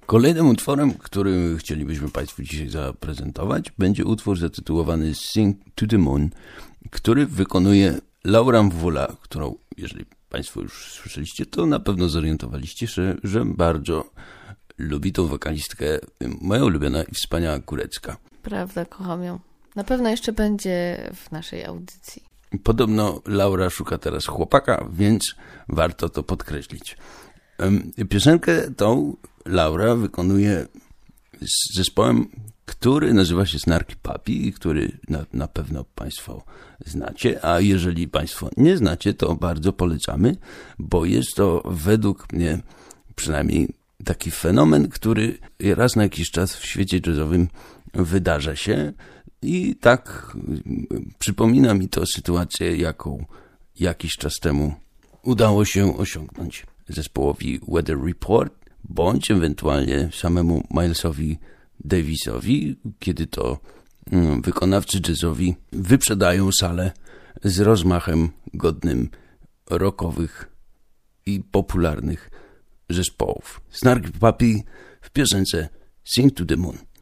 Kolejnym utworem, który chcielibyśmy Państwu dzisiaj zaprezentować, będzie utwór zatytułowany Sing to the Moon, który wykonuje Laura Mvula, którą, jeżeli Państwo już słyszeliście, to na pewno zorientowaliście się, że bardzo lubi tą wokalistkę, moja ulubiona i wspaniała Górecka. Prawda, kocham ją. Na pewno jeszcze będzie w naszej audycji. Podobno Laura szuka teraz chłopaka, więc warto to podkreślić. Piosenkę tą Laura wykonuje z zespołem, który nazywa się Snarky Puppy i który na pewno Państwo znacie, a jeżeli Państwo nie znacie, to bardzo polecamy, bo jest to według mnie przynajmniej taki fenomen, który raz na jakiś czas w świecie jazzowym wydarza się i tak przypomina mi to sytuację, jaką jakiś czas temu udało się osiągnąć zespołowi Weather Report, bądź ewentualnie samemu Milesowi Davisowi, kiedy to wykonawcy jazzowi wyprzedają salę z rozmachem godnym rockowych i popularnych zespołów. Snarky Puppy w piosence Sing to the Moon.